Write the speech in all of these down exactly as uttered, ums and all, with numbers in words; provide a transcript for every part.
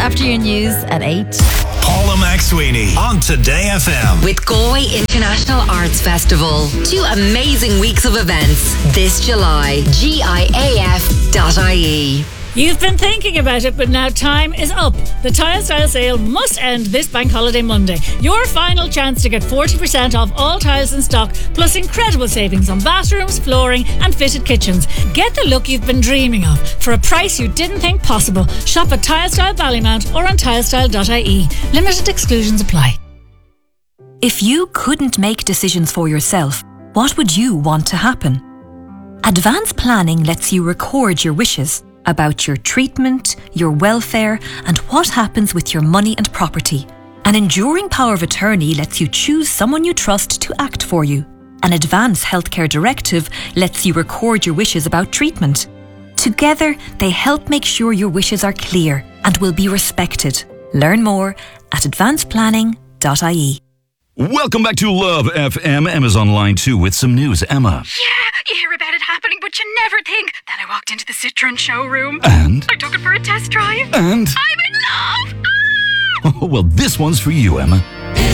after your news at eight. Paula McSweeney on Today F M. With Galway International Arts Festival. Two amazing weeks of events this July. G I A F dot I E. You've been thinking about it, but now time is up. The Tile Style sale must end this bank holiday Monday. Your final chance to get forty percent off all tiles in stock, plus incredible savings on bathrooms, flooring and fitted kitchens. Get the look you've been dreaming of for a price you didn't think possible. Shop at Tile Style Ballymount or on tilestyle dot I E. Limited exclusions apply. If you couldn't make decisions for yourself, what would you want to happen? Advanced planning lets you record your wishes about your treatment, your welfare, and what happens with your money and property. An enduring power of attorney lets you choose someone you trust to act for you. An advance healthcare directive lets you record your wishes about treatment. Together, they help make sure your wishes are clear and will be respected. Learn more at advanced planning dot I E. Welcome back to Love F M. Emma's on line two with some news. Emma. Yeah, you hear about it happening, but you never think. Then I walked into the Citroen showroom. And? I took it for a test drive. And? I'm in love! Ah! Oh, well, this one's for you, Emma.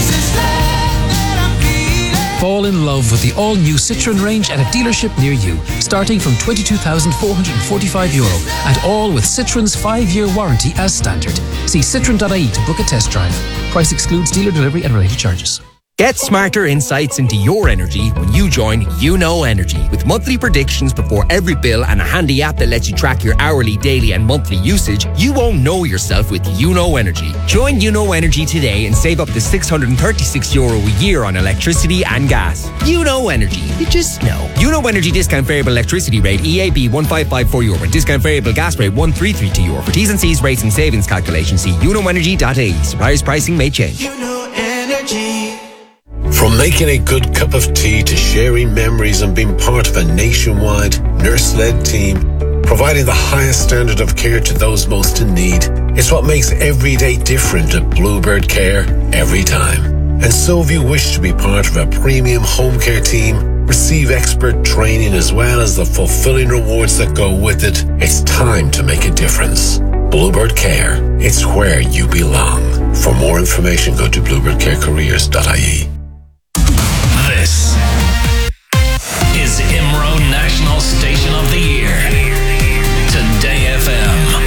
Fall in love with the all-new Citroen range at a dealership near you, starting from twenty-two thousand four hundred forty-five euro, and all with Citroen's five-year warranty as standard. See citroen dot I E to book a test drive. Price excludes dealer delivery and related charges. Get smarter insights into your energy when you join You Know Energy. With monthly predictions before every bill and a handy app that lets you track your hourly, daily and monthly usage, you won't know yourself with You Know Energy. Join You Know Energy today and save up to six hundred thirty-six euro a year on electricity and gas. You Know Energy. You just know. You Know Energy discount variable electricity rate E A B one five five four euro and discount variable gas rate one three three two euro. For T's and C's, rates and savings calculations, see you know energy dot I E. Suppliers pricing may change. You Know Energy. From making a good cup of tea to sharing memories and being part of a nationwide nurse-led team, providing the highest standard of care to those most in need, it's what makes every day different at Bluebird Care every time. And so if you wish to be part of a premium home care team, receive expert training as well as the fulfilling rewards that go with it, it's time to make a difference. Bluebird Care, it's where you belong. For more information, go to bluebird care careers dot I E. This is I M R O National Station of the Year. Today F M.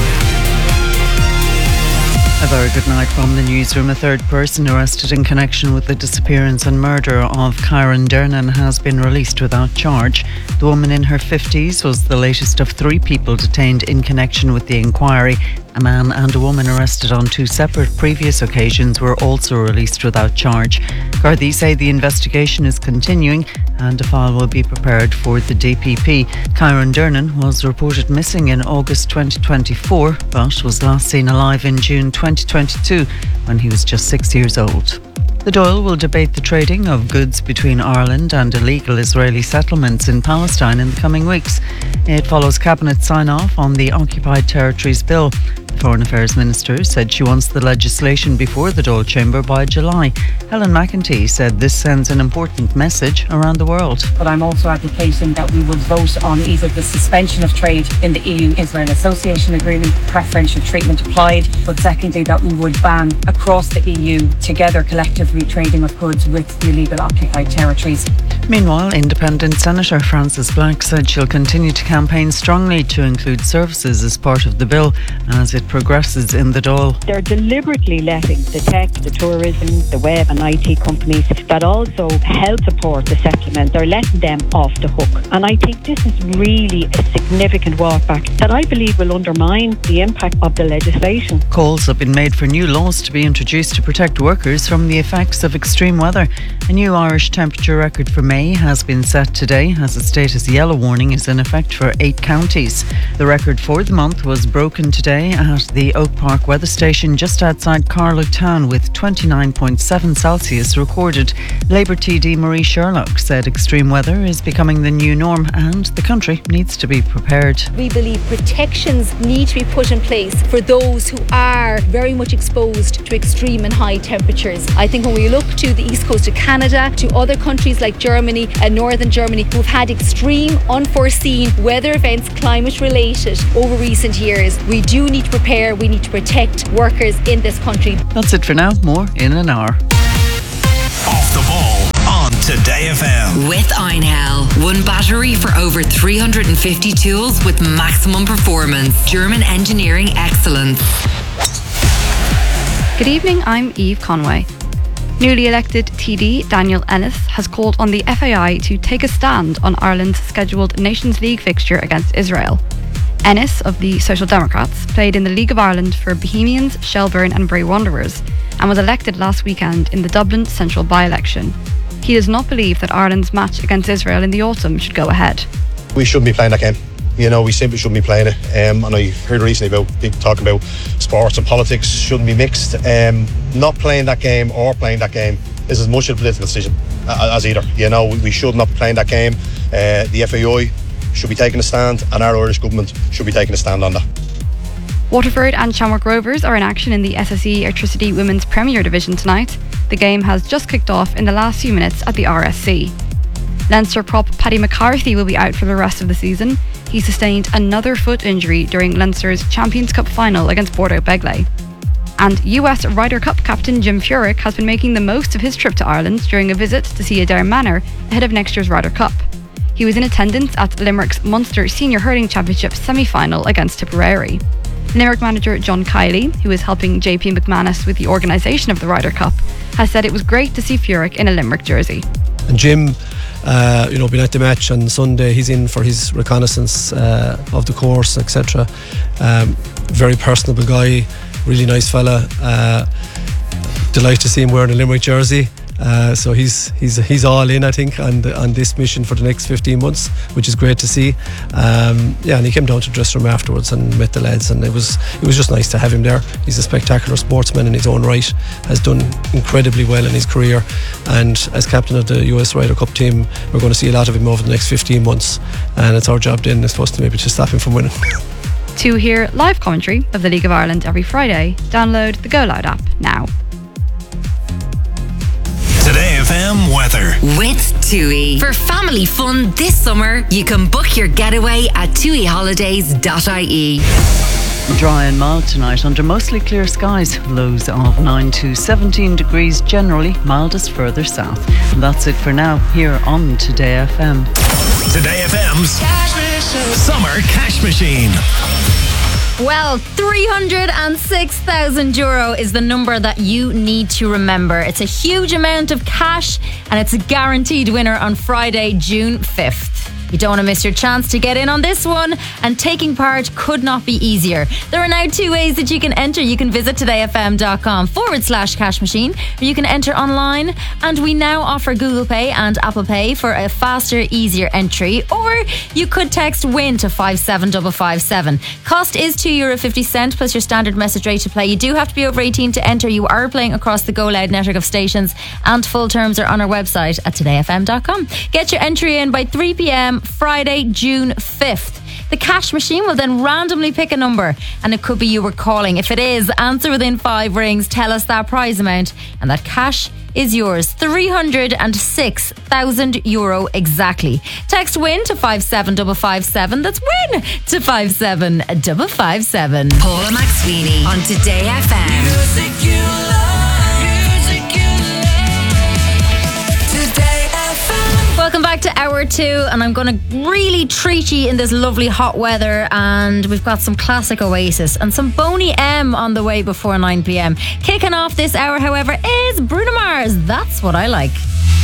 A very good night from the newsroom. A third person arrested in connection with the disappearance and murder of Karen Dernan has been released without charge. The woman in her fifties was the latest of three people detained in connection with the inquiry. A man and a woman arrested on two separate previous occasions were also released without charge. Gardaí say the investigation is continuing and a file will be prepared for the D P P. Karen Dernan was reported missing in August twenty twenty-four, but was last seen alive in June twenty twenty-two when he was just six years old. The Dáil will debate the trading of goods between Ireland and illegal Israeli settlements in Palestine in the coming weeks. It follows cabinet sign-off on the Occupied Territories Bill. The Foreign Affairs Minister said she wants the legislation before the Dáil Chamber by July. Helen McEntee said this sends an important message around the world. But I'm also advocating that we would vote on either the suspension of trade in the E U-Israel Association Agreement, preferential treatment applied, but secondly that we would ban across the E U together collectively trading of goods with the illegal occupied territories. Meanwhile, Independent Senator Frances Black said she'll continue to campaign strongly to include services as part of the bill as it progresses in the Dáil. They're deliberately letting the tech, the tourism, the web and I T companies that also help support the settlement, they're letting them off the hook. And I think this is really a significant walk back that I believe will undermine the impact of the legislation. Calls have been made for new laws to be introduced to protect workers from the effects of extreme weather. A new Irish temperature record for May has been set today as a status yellow warning is in effect for eight counties. The record for the month was broken today at the Oak Park weather station just outside Carlow town with twenty-nine point seven Celsius recorded. Labour T D Marie Sherlock said extreme weather is becoming the new norm and the country needs to be prepared. We believe protections need to be put in place for those who are very much exposed to extreme and high temperatures. I think when we look to the east coast of Canada, to other countries like Germany and northern Germany who've had extreme unforeseen weather events climate related over recent years, we do need to prepare, we need to protect workers in this country. That's it for now. More in an hour. Off the ball on Today F M. With Einhell. One battery for over three hundred fifty tools with maximum performance. German engineering excellence. Good evening, I'm Eve Conway. Newly elected T D Daniel Ennis has called on the F A I to take a stand on Ireland's scheduled Nations League fixture against Israel. Ennis, of the Social Democrats, played in the League of Ireland for Bohemians, Shelbourne and Bray Wanderers and was elected last weekend in the Dublin Central by-election. He does not believe that Ireland's match against Israel in the autumn should go ahead. We shouldn't be playing that game. You know, we simply shouldn't be playing it. Um, and I heard recently about people talking about sports and politics shouldn't be mixed. Um, not playing that game or playing that game is as much a political decision as either. You know, we should not be playing that game. Uh, the F A I should be taking a stand, and our Irish government should be taking a stand on that. Waterford and Shamrock Rovers are in action in the S S E Airtricity Women's Premier Division tonight. The game has just kicked off in the last few minutes at the R S C. Leinster prop Paddy McCarthy will be out for the rest of the season. He sustained another foot injury during Leinster's Champions Cup final against Bordeaux Begley. And U S Ryder Cup captain Jim Furyk has been making the most of his trip to Ireland during a visit to see Adair Manor ahead of next year's Ryder Cup. He was in attendance at Limerick's Munster Senior Hurling Championship semi-final against Tipperary. Limerick manager John Kiley, who is helping J P McManus with the organisation of the Ryder Cup, has said it was great to see Furyk in a Limerick jersey. And Jim, uh, you know, being at the match on Sunday, he's in for his reconnaissance uh, of the course, et cetera. Um, very personable guy, really nice fella. Uh, delighted to see him wearing a Limerick jersey. Uh, so he's he's he's all in, I think, on the, on this mission for the next fifteen months, which is great to see. Um, yeah, and he came down to the dressing room afterwards and met the lads, and it was it was just nice to have him there. He's a spectacular sportsman in his own right, has done incredibly well in his career, and as captain of the U S Ryder Cup team, we're going to see a lot of him over the next fifteen months, and it's our job then, I suppose, to maybe to stop him from winning. To hear live commentary of the League of Ireland every Friday, download the Go Loud app now. Today F M weather. With TUI. For family fun this summer, you can book your getaway at tui holidays dot I E. Dry and mild tonight under mostly clear skies. Lows of nine to seventeen degrees generally, mildest further south. And that's it for now here on Today F M. Today F M's Summer Cash Machine. Well, three hundred six thousand euro is the number that you need to remember. It's a huge amount of cash and it's a guaranteed winner on Friday, June fifth. You don't want to miss your chance to get in on this one, and taking part could not be easier. There are now two ways that you can enter. You can visit todayfm.com forward slash cash machine, or you can enter online, and we now offer Google Pay and Apple Pay for a faster, easier entry, or you could text WIN to five seven five five seven. Cost is two euro fifty plus your standard message rate to play. You do have to be over eighteen to enter. You are playing across the Go Loud network of stations, and full terms are on our website at today f m dot com. Get your entry in by three p.m. Friday, June fifth. The cash machine will then randomly pick a number, and it could be you were calling. If it is, answer within five rings, tell us that prize amount, and that cash is yours. three hundred six thousand euro exactly. Text WIN to five seven five five seven. That's WIN to five seven five five seven. Paula McSweeney on Today F M. Music you love, music you love. Today F M. Welcome back to hour two, and I'm going to really treat you in this lovely hot weather, and we've got some classic Oasis and some Boney M on the way before nine p.m. Kicking off this hour, however, is Bruno Mars. That's What I Like.